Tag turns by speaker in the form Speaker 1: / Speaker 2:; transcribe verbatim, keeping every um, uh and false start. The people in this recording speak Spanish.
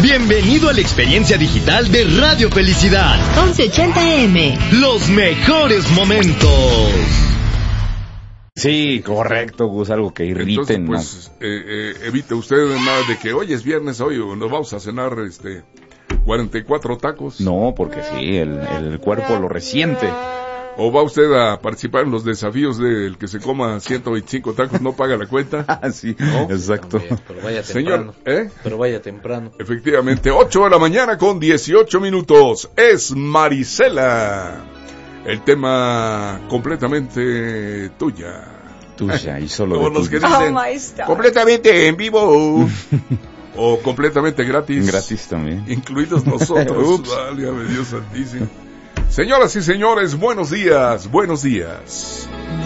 Speaker 1: Bienvenido a la experiencia digital de Radio Felicidad.
Speaker 2: once ochenta A M.
Speaker 1: Los mejores momentos.
Speaker 3: Sí, correcto, Gus, algo que irrite.
Speaker 4: Entonces, pues, ¿no? eh, eh, evite usted nada de que hoy es viernes, hoy nos vamos a cenar este cuarenta y cuatro tacos.
Speaker 3: No, porque sí, el, el cuerpo lo resiente.
Speaker 4: ¿O va usted a participar en los desafíos del que se coma ciento veinticinco tacos, no paga la cuenta?
Speaker 3: Ah, sí,
Speaker 4: ¿no?
Speaker 3: Exacto.
Speaker 5: También, pero vaya temprano.
Speaker 4: Señor, ¿eh?
Speaker 5: Pero vaya temprano.
Speaker 4: Efectivamente, ocho de la mañana con dieciocho minutos. Es Marisela. El tema completamente tuya.
Speaker 3: Tuya, y solo
Speaker 4: Como
Speaker 3: de
Speaker 4: los que
Speaker 3: tuya.
Speaker 4: dicen,
Speaker 2: Oh, my star.
Speaker 4: completamente en vivo. O completamente gratis.
Speaker 3: Gratis también.
Speaker 4: Incluidos nosotros. Válgame Dios santísimo. Señoras y señores, buenos días, buenos días.